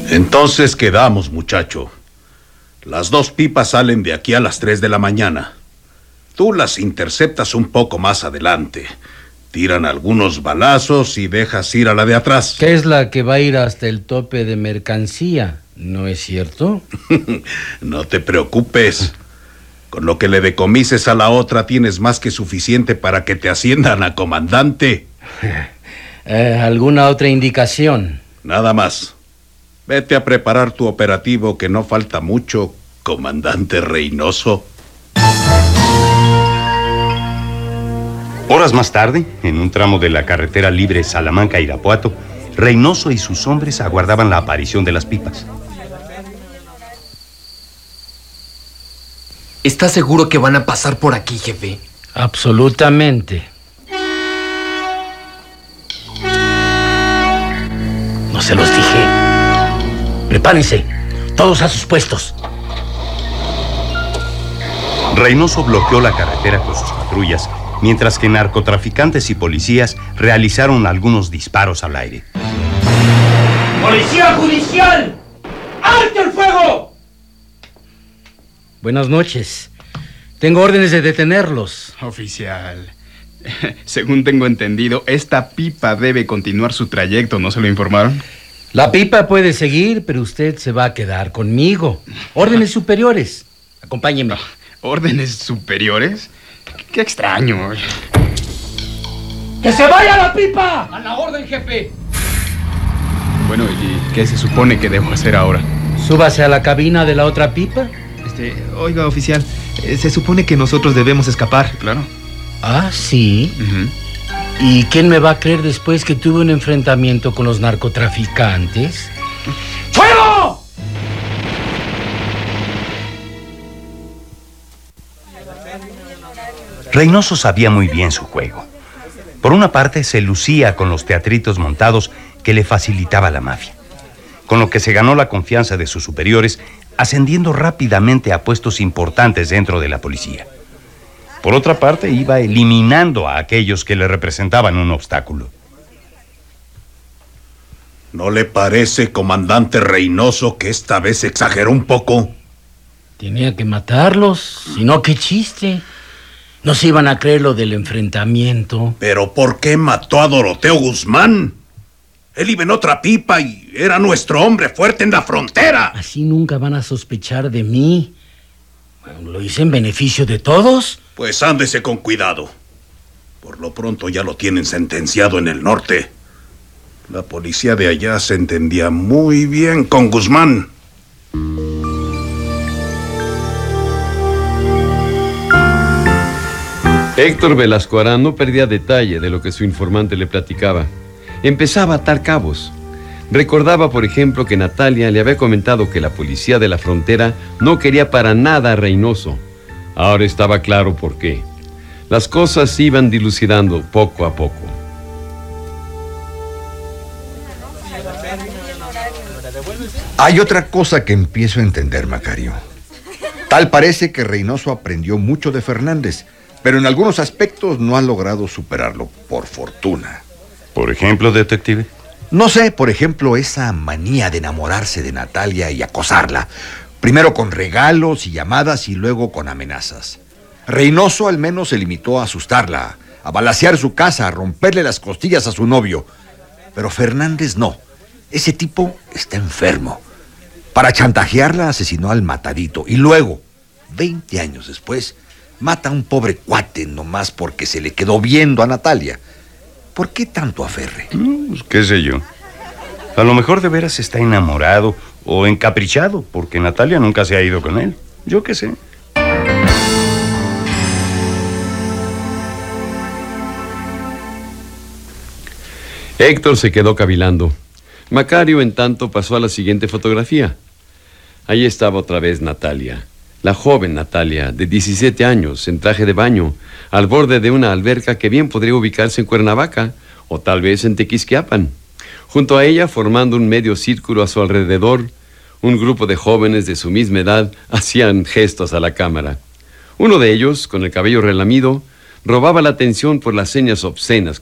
Entonces quedamos, muchacho. Las 2 pipas salen de aquí a las 3 de la mañana. Tú las interceptas un poco más adelante. Tiran algunos balazos y dejas ir a la de atrás. ¿Qué es la que va a ir hasta el tope de mercancía? ¿No es cierto? No te preocupes. Con lo que le decomises a la otra tienes más que suficiente para que te asciendan a comandante. ¿Alguna otra indicación? Nada más. Vete a preparar tu operativo, que no falta mucho, comandante Reynoso. Horas más tarde, en un tramo de la carretera libre Salamanca-Irapuato, Reynoso y sus hombres aguardaban la aparición de las pipas. ¿Estás seguro que van a pasar por aquí, jefe? Absolutamente. No se los dije. Prepárense, todos a sus puestos. Reynoso bloqueó la carretera con sus patrullas, mientras que narcotraficantes y policías realizaron algunos disparos al aire. ¡Policía judicial! ¡Alto el fuego! Buenas noches. Tengo órdenes de detenerlos. Oficial, según tengo entendido, esta pipa debe continuar su trayecto, ¿no se lo informaron? La pipa puede seguir, pero usted se va a quedar conmigo. Órdenes superiores. Acompáñeme. ¿Órdenes superiores? ¡Qué extraño! ¡Que se vaya la pipa! ¡A la orden, jefe! Bueno, ¿y qué se supone que debo hacer ahora? Súbase a la cabina de la otra pipa. Oiga, oficial, se supone que nosotros debemos escapar. Claro. Ah, sí. ¿Y quién me va a creer después que tuve un enfrentamiento con los narcotraficantes? ¡Fuego! Reynoso sabía muy bien su juego. Por una parte, se lucía con los teatritos montados que le facilitaba la mafia, con lo que se ganó la confianza de sus superiores, ascendiendo rápidamente a puestos importantes dentro de la policía. Por otra parte, iba eliminando a aquellos que le representaban un obstáculo. ¿No le parece, comandante Reynoso, que esta vez exageró un poco? Tenía que matarlos, si no, qué chiste. No se iban a creer lo del enfrentamiento. ¿Pero por qué mató a Doroteo Guzmán? Él iba en otra pipa y era nuestro hombre fuerte en la frontera. Así nunca van a sospechar de mí. Bueno, lo hice en beneficio de todos. Pues ándese con cuidado. Por lo pronto ya lo tienen sentenciado en el norte. La policía de allá se entendía muy bien con Guzmán. Héctor Velasco Arán no perdía detalle de lo que su informante le platicaba. Empezaba a atar cabos. Recordaba, por ejemplo, que Natalia le había comentado que la policía de la frontera no quería para nada a Reynoso. Ahora estaba claro por qué. Las cosas se iban dilucidando poco a poco. Hay otra cosa que empiezo a entender, Macario. Tal parece que Reynoso aprendió mucho de Fernández, pero en algunos aspectos no ha logrado superarlo, por fortuna. Por ejemplo, detective. No sé, por ejemplo, esa manía de enamorarse de Natalia y acosarla. Primero con regalos y llamadas y luego con amenazas. Reynoso al menos se limitó a asustarla, a balacear su casa, a romperle las costillas a su novio. Pero Fernández no. Ese tipo está enfermo. Para chantajearla asesinó al matadito y luego, 20 años después, mata a un pobre cuate nomás porque se le quedó viendo a Natalia. ¿Por qué tanto aferre? Pues, qué sé yo. A lo mejor de veras está enamorado o encaprichado porque Natalia nunca se ha ido con él. Yo qué sé. Héctor se quedó cavilando. Macario, en tanto, pasó a la siguiente fotografía. Ahí estaba otra vez Natalia. La joven Natalia, de 17 años, en traje de baño, al borde de una alberca que bien podría ubicarse en Cuernavaca o tal vez en Tequisquiapan. Junto a ella, formando un medio círculo a su alrededor, un grupo de jóvenes de su misma edad hacían gestos a la cámara. Uno de ellos, con el cabello relamido, robaba la atención por las señas obscenas